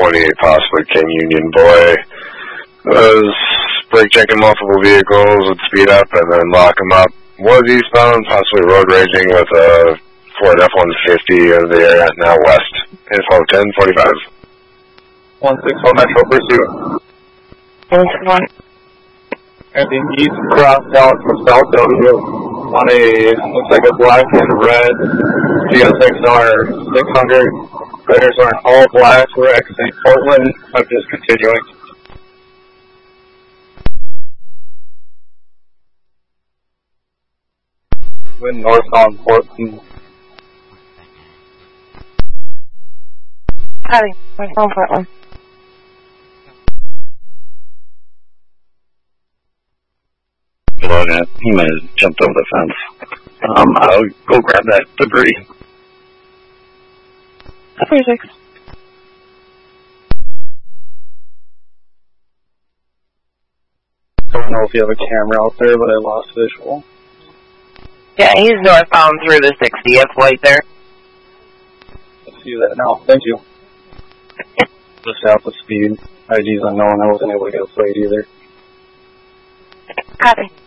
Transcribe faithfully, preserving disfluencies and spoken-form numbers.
twenty-eight, possibly King Union Boy. Was brake checking multiple vehicles, would speed up and then lock them up. Was eastbound, possibly road raging with a Ford F one fifty of the area, now west. Info ten forty-five. one six one Metro Pursuit. one six one. At the east crosstalk from South W on a, looks like a black and red G S X R six hundred. Riders are in all black. We're exiting Portland. I'm just continuing. Wind northbound Portland. Copy. My phone Portland. Logan, he might have jumped over the fence. Um, I'll go grab that debris. thirty-six. Don't know if you have a camera out there, but I lost visual. Yeah, he's northbound through the sixtieth right there. I see that now. Thank you. Just out the speed. I D's unknown. I wasn't able to get a plate either. Copy.